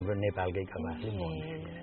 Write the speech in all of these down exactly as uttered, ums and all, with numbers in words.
नेपालकै खबरले मन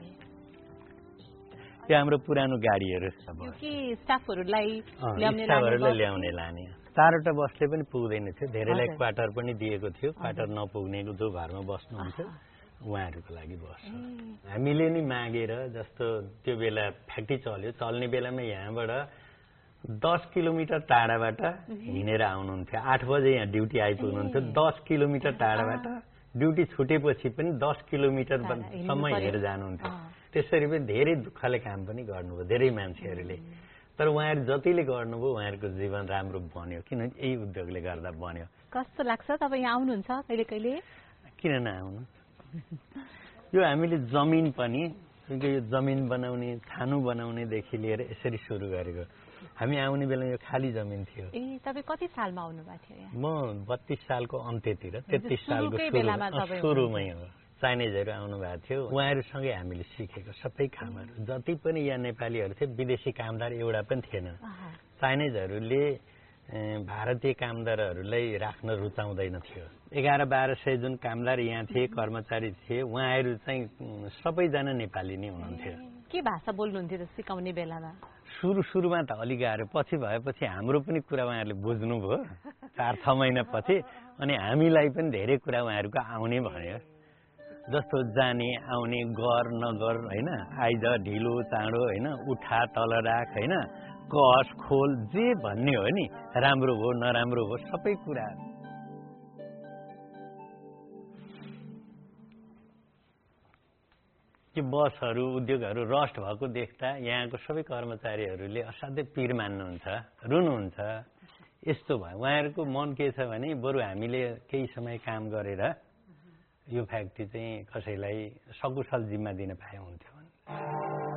त्यो हाम्रो पुरानो गाडीहरू कि स्टाफहरुलाई ल्याउने ल्याउने लाने चारवटा बसले पनि पुग्दैन थियो धेरैलाई क्वार्टर पनि दिएको थियो क्वार्टर नपुग्नेको जो घरमा बस्नुहुन्छ उहाँहरूको लागि बस हामीले नि मागेर जस्तो त्यो बेला फ्याक्ट्री चल्यो चल्ने बेलामा यहाँबाट दस किलोमिटर टाढाबाट हिँडेर आउनुहुन्थ्यो आठ बजे यहाँ ड्युटी आइपुग्नुहुन्थ्यो दस किलोमिटर टाढाबाट ड्युटी छुटेपछि पनि दस किलोमिटर सम्म हिँडेर जानुहुन्थ्यो त्यसरी पनि धेरै दुःखले काम पनि गर्नुभयो धेरै मान्छेहरूले तर उहाँहरू जतिले गर्नुभयो उहाँहरूको जीवन राम्रो बन्यो किनभने यही उद्योगले गर्दा बन्यो कस्तो लाग्छ तपाईँ यहाँ आउनुहुन्छ कहिले कहिले किन नआउनु यो हामीले जमिन पनि यो जमिन बनाउने थानु बनाउनेदेखि लिएर यसरी सुरु गरेको हामी आउने बेला यो खाली जमिन थियो ए तपाईँ कति सालमा आउनु भएको थियो यहाँ म बत्तीस सालको अन्त्यतिर तेत्तीस सालको सुरुमै हो चाइनिजहरू आउनु भएको थियो उहाँहरूसँगै हामीले सिकेको सबै कामहरू जति पनि यहाँ नेपालीहरू थिए विदेशी कामदार एउटा पनि थिएन चाइनिजहरूले भारतीय कामदारहरूलाई राख्न रुचाउँदैन थियो एघार बाह्र सय जुन कामदार यहाँ थिए कर्मचारी थिए उहाँहरू चाहिँ सबैजना नेपाली नै हुनुहुन्थ्यो के भाषा बोल्नुहुन्थ्यो सिकाउने बेलामा सुरु सुरुमा त अलि गाह्रो पछि भएपछि हाम्रो पनि कुरा उहाँहरूले बुझ्नुभयो चार छ महिना पछि अनि हामीलाई पनि धेरै कुरा उहाँहरूको आउने भन्यो जस्तो जाने आउने गर नगर होइन आइज ढिलो चाँडो होइन उठा तल राख होइन कस खोल जे भन्ने हो नि राम्रो हो नराम्रो हो सबै कुरा त्यो बसहरू उद्योगहरू रस्ट भएको देख्दा यहाँको सबै कर्मचारीहरूले असाध्यै पीर मान्नुहुन्छ रुनुहुन्छ यस्तो भयो उहाँहरूको मन के छ भने बरु हामीले केही समय काम गरेर यो फ्याक्ट्री चाहिँ कसैलाई सकुशल जिम्मा दिन पाए हुन्थ्यो